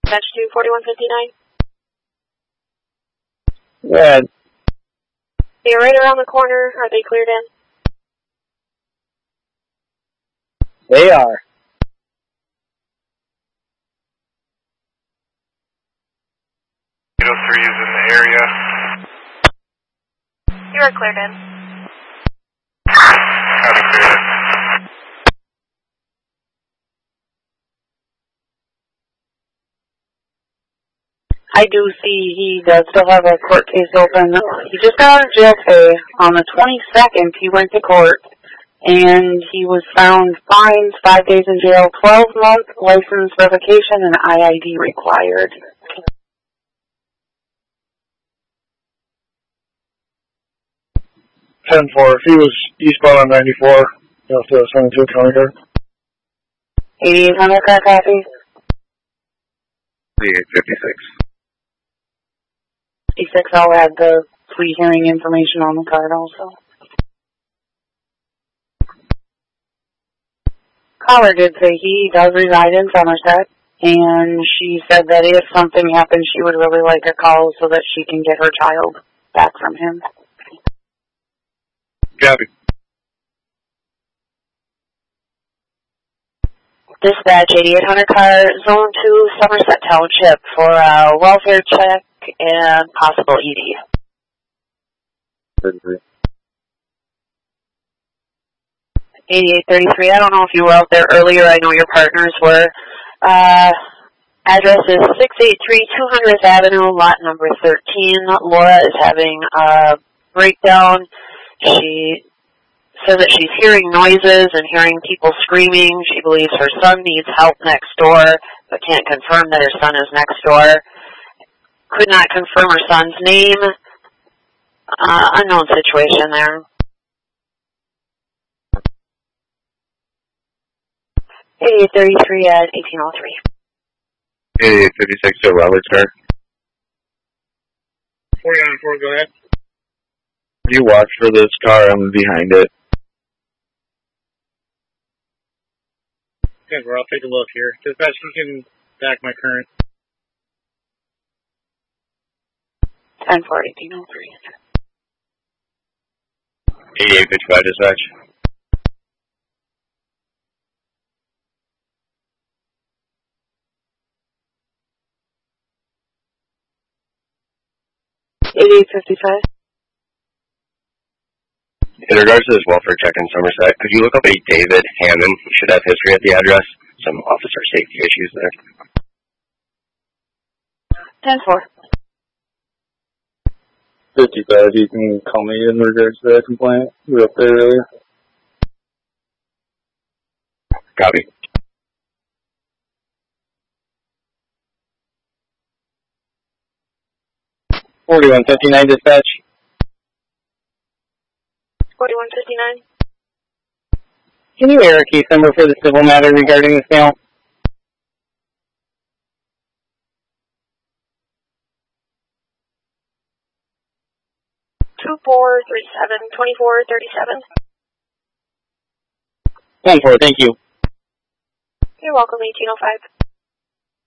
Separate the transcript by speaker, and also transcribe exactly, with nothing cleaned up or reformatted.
Speaker 1: Dispatch to forty-one fifty-nine.
Speaker 2: Yeah.
Speaker 1: They're right around the corner. Are they cleared in?
Speaker 2: They are.
Speaker 3: eight oh three is in the area.
Speaker 1: You are cleared in.
Speaker 3: Copy, cleared in.
Speaker 4: I do see he does still have a court case open. He just got out of jail today. On the twenty-second, he went to court, and he was found fined, five days in jail, twelve month license revocation, and I I D required.
Speaker 5: ten four, if he was eastbound on ninety-four, you have to send him to a county guard.
Speaker 4: eighty-eight hundred car copy.
Speaker 3: eighty-eight fifty-six.
Speaker 4: eighty-six, I'll add the plea hearing information on the card also. Caller did say he does reside in Somerset, and she said that if something happens, she would really like a call so that she can get her child back from him.
Speaker 3: Copy.
Speaker 4: Dispatch eighty-eight hundred car, zone two, Somerset Township for a welfare check and possible E D.
Speaker 3: thirty-three.
Speaker 4: eighty-eight thirty-three, I don't know if you were out there earlier, I know your partners were. Uh, address is six eighty-three two hundredth Avenue, lot number thirteen. Laura is having a breakdown. She says that she's hearing noises and hearing people screaming. She believes her son needs help next door, but can't confirm that her son is next door. Could not confirm her son's name. Uh, unknown situation there. eighty-eight thirty-three at eighteen oh three.
Speaker 3: eighty-eight fifty-six to Roberts car.
Speaker 5: forty-nine four, go ahead.
Speaker 3: You watch for this car, I'm behind it.
Speaker 5: Okay, well, I'll take a look here. Dispatch, you can back my current.
Speaker 4: ten four, eighteen oh three.
Speaker 3: eighty-eight fifty-five dispatch.
Speaker 4: eighty-eight fifty-five.
Speaker 3: In regards to this welfare check in Somerset, could you look up a David Hammond? He should have history at the address. Some officer safety issues there.
Speaker 4: ten four.
Speaker 2: fifty-five, you can call me in regards to that complaint. We were up there earlier.
Speaker 3: Copy.
Speaker 2: forty-one fifty-nine dispatch.
Speaker 1: forty-one fifty-nine.
Speaker 2: Can you air a case number for the civil matter regarding this mail?
Speaker 1: two four three seven, twenty-four thirty-seven.
Speaker 2: ten four, thank you.
Speaker 1: You're welcome, eighteen oh five.